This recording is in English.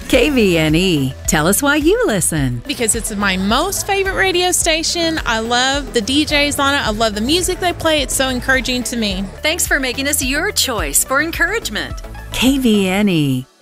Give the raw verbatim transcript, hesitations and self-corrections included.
K V N E. Tell us why you listen. Because it's my most favorite radio station. I love the D Js on it. I love the music they play. It's so encouraging to me. Thanks for making us your choice for encouragement. K V N E.